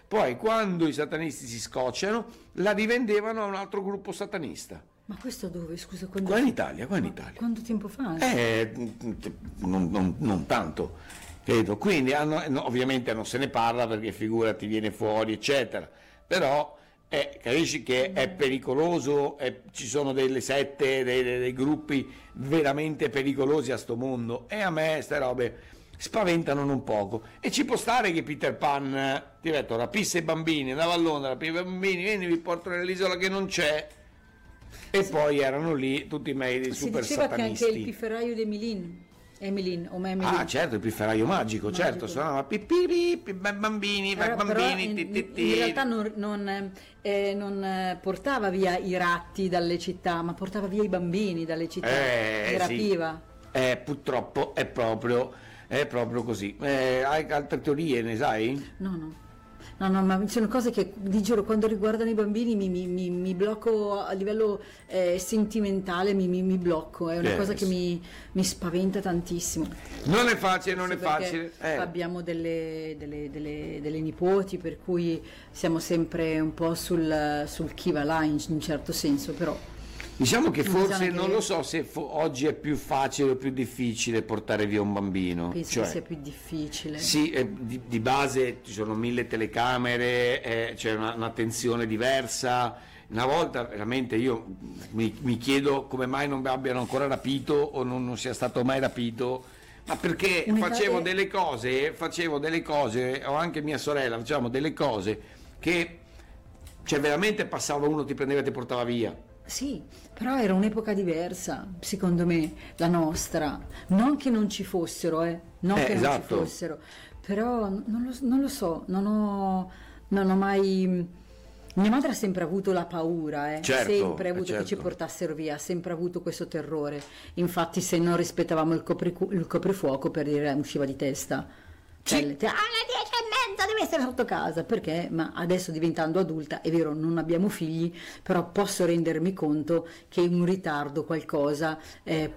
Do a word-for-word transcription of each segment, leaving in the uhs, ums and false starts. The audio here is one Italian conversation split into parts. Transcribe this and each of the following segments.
poi quando i satanisti si scocciano la rivendevano a un altro gruppo satanista. Ma questo dove? Scusa, quando... Qua in Italia, qua in Ma Italia. Quanto tempo fa? Eh, non, non, non tanto, credo. Quindi hanno, no, ovviamente non se ne parla perché figurati viene fuori, eccetera. Però eh, capisci che è pericoloso, è, ci sono delle sette, dei, dei gruppi veramente pericolosi a sto mondo, e a me queste robe spaventano non poco. E ci può stare che Peter Pan, eh, ti ho detto, rapisse i bambini, andava a Londra, rapiva i bambini, vieni, vi porto nell'isola che non c'è. E sì. Poi erano lì tutti i miei si super diceva satanisti. Che anche il pifferaio di Emilin, Emilin o Emilin. Ah, certo, il pifferaio magico, magico. Certo, suonava pipì, bambini, però, bambini. Però ti, in, ti, ti. in realtà non, non, eh, non portava via i ratti dalle città, ma portava via i bambini dalle città, eh, li rapiva. Sì. Eh, purtroppo è proprio, è proprio così. Eh, hai altre teorie, ne sai? No, no. No, no, ma sono cose che, di giuro, quando riguardano i bambini mi, mi, mi, mi blocco a livello eh, sentimentale, mi, mi, mi blocco, è una yes. cosa che mi, mi spaventa tantissimo. Non è facile, non sì, è facile. Eh. Abbiamo delle, delle, delle, delle nipoti, per cui siamo sempre un po' sul, sul chi va là, in un certo senso, però... Diciamo che forse che... non lo so se fo- oggi è più facile o più difficile portare via un bambino. Penso cioè, che sia più difficile. Sì, eh, di, di base ci sono mille telecamere, eh, c'è una, un'attenzione diversa. Una volta veramente io mi, mi chiedo come mai non mi abbiano ancora rapito o non, non sia stato mai rapito. Ma perché Un'età facevo è... delle cose, facevo delle cose, o anche mia sorella, facevamo delle cose che, cioè veramente passava uno, ti prendeva e ti portava via. Sì, però era un'epoca diversa, secondo me, la nostra. Non che non ci fossero, eh, non eh, che esatto. non ci fossero, però non lo, non lo so, non ho, non ho mai... Mia madre ha sempre avuto la paura, eh. certo, sempre avuto certo. che ci portassero via, ha sempre avuto questo terrore. Infatti se non rispettavamo il, copri, il coprifuoco, per dire, usciva di testa. Sì. Alle dieci e mezza deve essere sotto casa, perché? Ma adesso diventando adulta, è vero, non abbiamo figli, però posso rendermi conto che un ritardo, qualcosa, eh,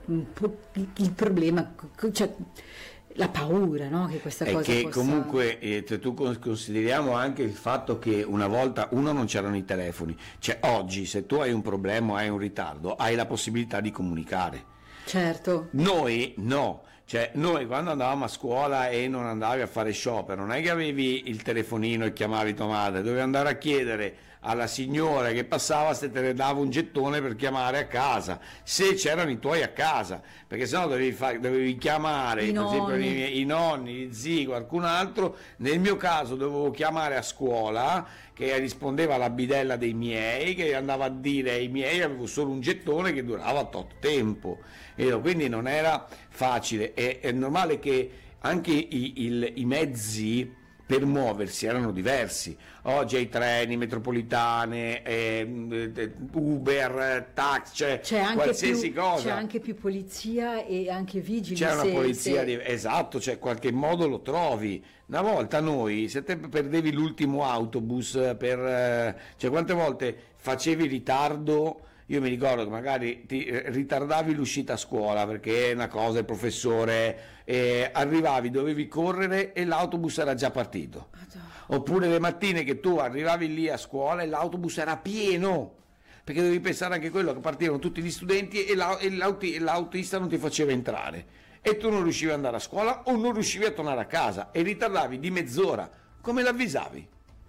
il problema, cioè la paura, no? Che questa è cosa che possa... comunque eh, tu consideriamo anche il fatto che una volta uno non c'erano i telefoni, cioè oggi se tu hai un problema, hai un ritardo, hai la possibilità di comunicare. Certo. Noi no, cioè noi quando andavamo a scuola e non andavi a fare sciopero, non è che avevi il telefonino e chiamavi tua madre, dovevi andare a chiedere alla signora che passava se te ne dava un gettone per chiamare a casa, se c'erano i tuoi a casa, perché sennò dovevi, fare, dovevi chiamare I per nonni. esempio i, miei, i nonni, gli zii, qualcun altro. Nel mio caso dovevo chiamare a scuola che rispondeva alla bidella dei miei, che andava a dire ai miei avevo solo un gettone che durava tot tempo, e quindi non era facile. È, è normale che anche i, il, i mezzi per muoversi erano diversi. Oggi hai treni, metropolitane, eh, Uber, taxi, cioè c'è anche qualsiasi più, cosa. C'è anche più polizia e anche vigili. C'è una se, polizia, se... di... esatto, cioè qualche modo lo trovi. Una volta noi, se te perdevi l'ultimo autobus, per, cioè quante volte facevi ritardo. Io mi ricordo che magari ti ritardavi l'uscita a scuola perché è una cosa, il professore, eh, arrivavi, dovevi correre e l'autobus era già partito. Oppure le mattine che tu arrivavi lì a scuola e l'autobus era pieno, perché dovevi pensare anche a quello che partivano tutti gli studenti e, la, e l'auti, l'autista non ti faceva entrare e tu non riuscivi ad andare a scuola o non riuscivi a tornare a casa e ritardavi di mezz'ora. Come l'avvisavi?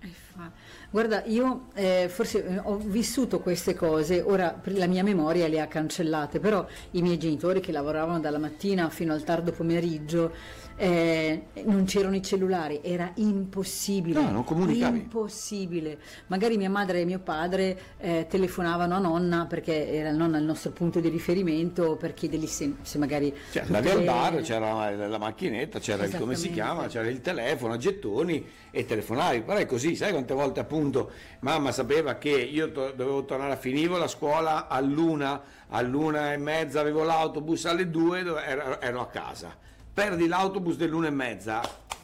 Guarda, io eh, forse ho vissuto queste cose, ora la mia memoria le ha cancellate, però i miei genitori che lavoravano dalla mattina fino al tardo pomeriggio, eh, non c'erano i cellulari, era impossibile, no, non comunicavi. Impossibile. Magari mia madre e mio padre eh, telefonavano a nonna, perché era nonna il nostro punto di riferimento, per chiedergli se, se magari... Cioè, andavi al bar, c'era la, la macchinetta, c'era il, come si chiama, c'era il telefono a gettoni e telefonavi, però è così, sai quante volte appunto mamma sapeva che io to- dovevo tornare a finivo la scuola all'una, all'una e mezza avevo l'autobus, alle due dove ero, ero a casa, perdi l'autobus dell'una e mezza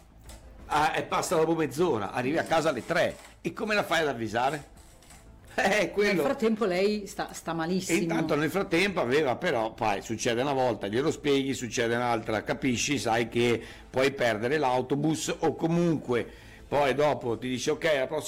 ah, e passa dopo mezz'ora, arrivi a casa alle tre e come la fai ad avvisare? Eh, quello. Nel frattempo lei sta, sta malissimo. E intanto nel frattempo aveva, però poi succede una volta, glielo spieghi, succede un'altra, capisci, sai che puoi perdere l'autobus o comunque poi dopo ti dice ok, alla prossima